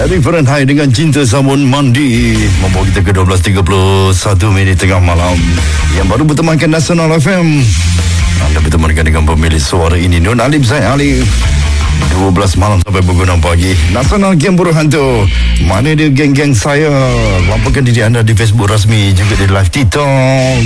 Referent High dengan Cinta Sabun Mandi membawa kita ke 12.31 minit tengah malam. Yang baru bertemankan Nasional FM, anda bertemankan dengan pemilik suara ini, Nun Alif Zaid Alif. 12 malam sampai pukul 6 pagi. Nasional Geng Buruh Hantu. Mana dia geng-geng saya? Laporkan diri anda di Facebook rasmi, juga di live TikTok.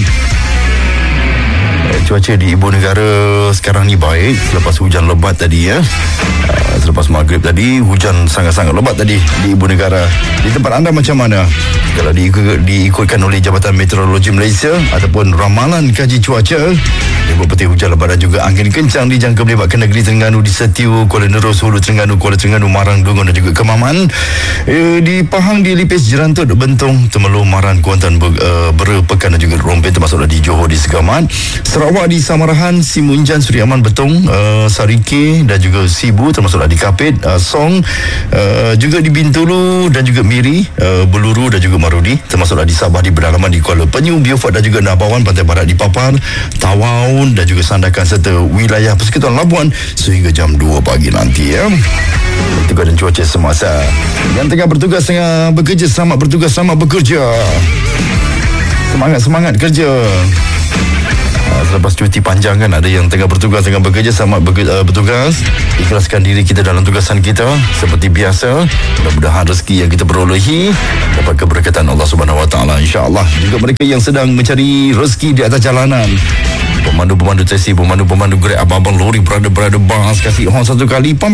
Cuaca di ibu negara sekarang ni baik selepas hujan lebat tadi ya. Selepas maghrib tadi hujan sangat-sangat lebat tadi di ibu negara. Di tempat anda macam mana? Kalau diikutkan oleh Jabatan Meteorologi Malaysia ataupun ramalan kaji cuaca, ibu peti hujan lebat dan juga angin kencang dijangka melibatkan negeri Terengganu di Setiu, Kuala Nerus, Hulu Terengganu, Kuala Terengganu, Marang, Dungun dan juga Kemaman. Di Pahang, di Lipis, Jerantut, Bentong, Temelung, Maran, Kuantan, Bera, Pekan dan juga Rompin, termasuklah di Johor, di Segamat, Sarawak, di Samarahan, Simunjan, Seri Aman, Betong, Sarike dan juga Sibu, termasuklah di Kapit, Song, juga di Bintulu dan juga Miri, Beluru dan juga Marudi, termasuklah di Sabah, di Berdalaman, di Kuala Penyu, Beaufort dan juga Nabawan, Pantai Barat di Papar, Tawau dan juga Sandakan serta wilayah Persekutuan Labuan sehingga jam 2 pagi nanti ya. Bertugas dan cuaca semasa. Yang tengah bertugas, tengah bekerja, selamat bertugas, selamat bekerja. Semangat kerja. Selepas cuti panjang kan, ada yang tengah bertugas, tengah bekerja, selamat bertugas. Ikhlaskan diri kita dalam tugasan kita seperti biasa. Mudah-mudahan rezeki yang kita perolehi dapat keberkatan Allah Subhanahu Wa Taala, insya-Allah. Juga mereka yang sedang mencari rezeki di atas jalanan, pemandu-pemandu taksi, pemandu-pemandu Grab, abang-abang lori, berada-berada bas, kasih horn satu kali, pam.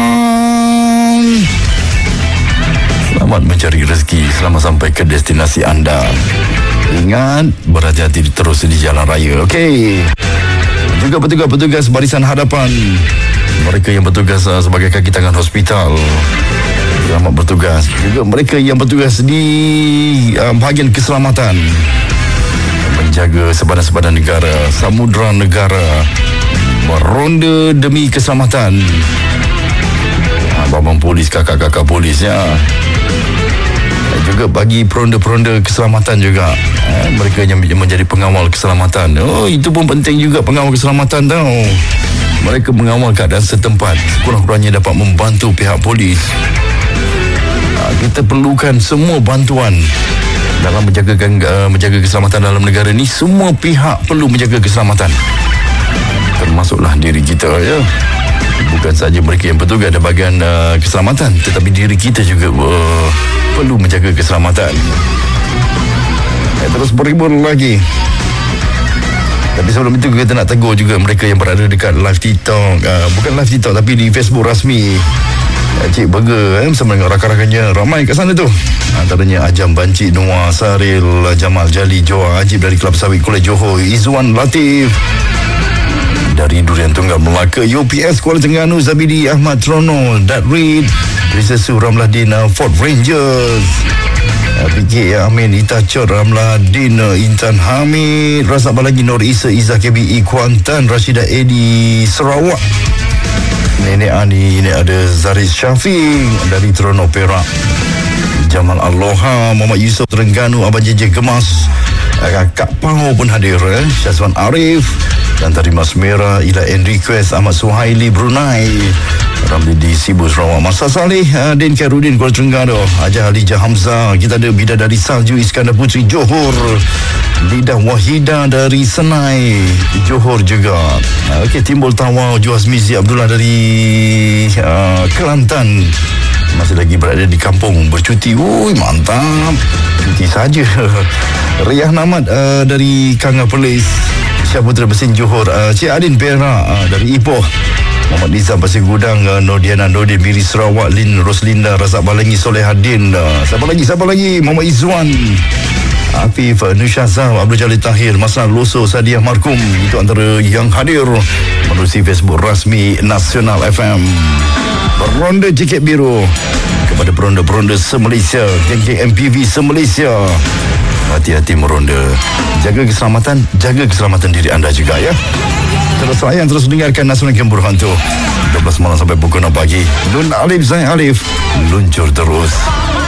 Selamat mencari rezeki, selamat sampai ke destinasi anda. Ingat, berhati-hati terus di jalan raya, okey? Juga petugas-petugas barisan hadapan, mereka yang bertugas sebagai kaki tangan hospital, selamat bertugas. Juga mereka yang bertugas di bahagian keselamatan, menjaga sebadan-sebadan negara, samudera negara, meronda demi keselamatan. Abang-abang polis, kakak-kakak polis ya. Juga bagi peronda-peronda keselamatan juga, mereka yang menjadi pengawal keselamatan. Oh, itu pun penting juga, pengawal keselamatan tau. Mereka mengawal keadaan setempat, kurang-kurangnya dapat membantu pihak polis. Kita perlukan semua bantuan dalam menjaga keselamatan dalam negara ni. Semua pihak perlu menjaga keselamatan, termasuklah diri kita ya. Bukan saja mereka yang bertugas di bahagian keselamatan, tetapi diri kita juga perlu menjaga keselamatan. Terus berhibur lagi. Tapi sebelum itu kita nak tegur juga mereka yang berada dekat live TikTok, bukan live TikTok tapi di Facebook rasmi Cik Burger bersama dengan rakan-rakannya, ramai kat sana tu. Antaranya Ajam Banci, Noah Saril, Jamal Jali, Joa Ajib dari Kelab Sawit Kuala Johor, Izzuan Latif dari Durian Tunggal Melaka, UPS Kuala Terengganu, Zabidi Ahmad Trono, Dat Reed, Rizasu Ramladin, Fort Rangers, PK Amin, Itacor Ramladin, Intan Hamid, Razak Balagi, Nur Isa, Izzah KBI Kuantan, Rashida Edi Sarawak, Nenek Ani, ini ada Zaris Syafiq dari Trono Perak, Jamal Aloha, Muhammad Yusof Terengganu, Abang JJ Gemas, Kak Pau pun hadir, Syazwan Arif dan Tarimas Merah, Ila Enriquez, Ahmad Suhaili Brunei, Ramli di Sibu Sarawak, Masa Saleh, Din Khairudin Kuala Terengganu, Haja Halijah Hamzah, kita ada Bidadari Salju Iskandar Putri Johor, Lidah Wahida dari Senai Johor juga. Okey, Timbul Tawau, Juhas Mizi Abdullah dari Kelantan, masih lagi berada di kampung bercuti. Ui, mantap, cuti saja. Riyah Namad dari Kanga Perlis, Syaputra Besin Johor, Cik Adin Perak dari Ipoh, Muhammad Nizam Pasir Gudang, Nordiana Nordin Miri Sarawak, Lin Roslinda, Razak Balangi, Solehadin, siapa lagi Muhammad Izzuan, Afif, Nusyazah, Abdul Jalil Tahir, Masnad Loso, Sadiah Markum. Itu antara yang hadir menerusi Facebook rasmi Nasional FM. Peronda Jaket Biru, kepada peronda-peronda se-Malaysia, geng-geng MPV se-Malaysia, hati-hati meronda. Jaga keselamatan diri anda juga ya. Terus layan, terus dengarkan Nasional Geng Buruh Hantu 12 malam sampai pukul 6 pagi. Nun Alif Zaid Alif, luncur terus.